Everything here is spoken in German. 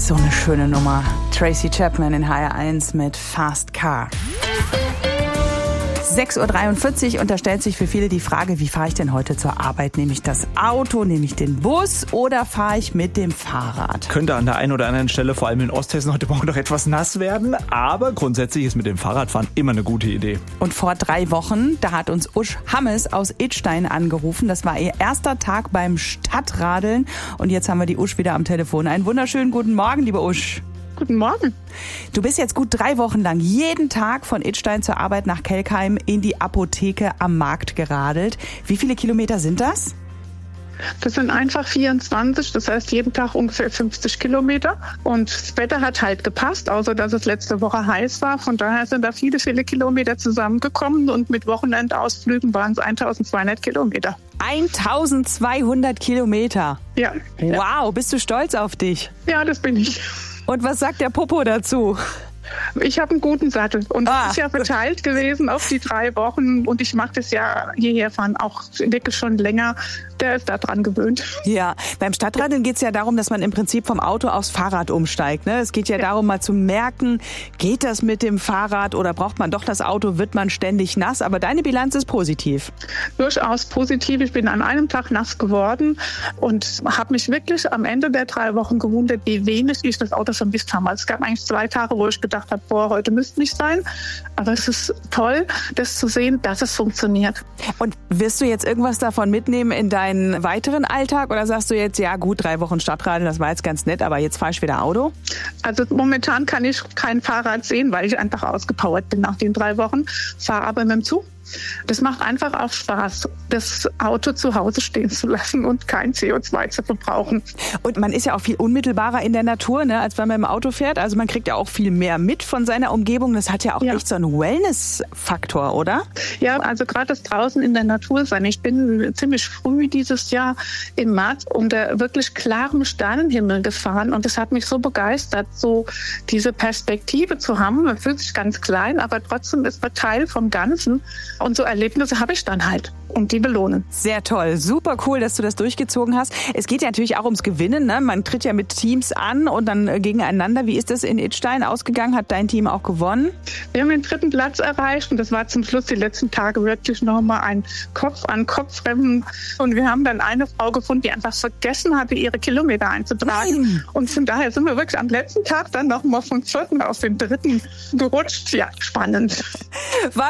So eine schöne Nummer. Tracy Chapman in HR1 mit Fast Car. 6.43 Uhr und da stellt sich für viele die Frage, wie fahre ich denn heute zur Arbeit? Nehme ich das Auto, nehme ich den Bus oder fahre ich mit dem Fahrrad? Könnte an der einen oder anderen Stelle, vor allem in Osthessen, heute Morgen noch etwas nass werden. Aber grundsätzlich ist mit dem Fahrradfahren immer eine gute Idee. Und vor 3 Wochen, da hat uns Usch Hammes aus Idstein angerufen. Das war ihr erster Tag beim Stadtradeln. Und jetzt haben wir die Usch wieder am Telefon. Einen wunderschönen guten Morgen, liebe Usch. Guten Morgen. Du bist jetzt gut 3 Wochen lang jeden Tag von Idstein zur Arbeit nach Kelkheim in die Apotheke am Markt geradelt. Wie viele Kilometer sind das? Das sind einfach 24, das heißt jeden Tag ungefähr 50 Kilometer. Und das Wetter hat halt gepasst, außer dass es letzte Woche heiß war. Von daher sind da viele Kilometer zusammengekommen und mit Wochenendausflügen waren es 1200 Kilometer. 1200 Kilometer? Ja. Wow, bist du stolz auf dich? Ja, das bin ich. Und was sagt der Popo dazu? Ich habe einen guten Sattel und das ist ja verteilt gewesen auf die 3 Wochen und ich mache das ja hierher fahren auch wirklich schon länger. Der ist da dran gewöhnt. Ja, beim Stadtradeln geht es ja darum, dass man im Prinzip vom Auto aufs Fahrrad umsteigt. Ne? Es geht ja darum, mal zu merken, geht das mit dem Fahrrad oder braucht man doch das Auto, wird man ständig nass? Aber deine Bilanz ist positiv. Durchaus positiv. Ich bin an einem Tag nass geworden und habe mich wirklich am Ende der 3 Wochen gewundert, wie wenig ich das Auto vermisst habe. Also es gab eigentlich 2 Tage, wo ich gedacht habe, boah, heute müsste nicht sein. Aber es ist toll, das zu sehen, dass es funktioniert. Und wirst du jetzt irgendwas davon mitnehmen in deinen weiteren Alltag oder sagst du jetzt, ja gut, 3 Wochen Stadtradeln, das war jetzt ganz nett, aber jetzt fahre ich wieder Auto? Also momentan kann ich kein Fahrrad sehen, weil ich einfach ausgepowert bin nach den 3 Wochen, fahre aber mit dem Zug. Das macht einfach auch Spaß, das Auto zu Hause stehen zu lassen und kein CO2 zu verbrauchen. Und man ist ja auch viel unmittelbarer in der Natur, ne, als wenn man im Auto fährt. Also man kriegt ja auch viel mehr mit von seiner Umgebung. Das hat ja auch echt so einen Wellness-Faktor, oder? Ja, also gerade das draußen in der Natur sein. Ich bin ziemlich früh dieses Jahr im März unter wirklich klarem Sternenhimmel gefahren und das hat mich so begeistert, so diese Perspektive zu haben. Man fühlt sich ganz klein, aber trotzdem ist man Teil vom Ganzen. Und so Erlebnisse habe ich dann halt und die belohnen. Sehr toll, super cool, dass du das durchgezogen hast. Es geht ja natürlich auch ums Gewinnen, ne? Man tritt ja mit Teams an und dann gegeneinander. Wie ist das in Idstein ausgegangen? Hat dein Team auch gewonnen? Wir haben den 3. Platz erreicht und das war zum Schluss die letzten Tage wirklich nochmal ein Kopf-an-Kopf-Rennen. Und wir haben dann eine Frau gefunden, die einfach vergessen hatte, ihre Kilometer einzutragen. Nein. Und von daher sind wir wirklich am letzten Tag dann nochmal vom 4. auf den 3. gerutscht. Ja, spannend.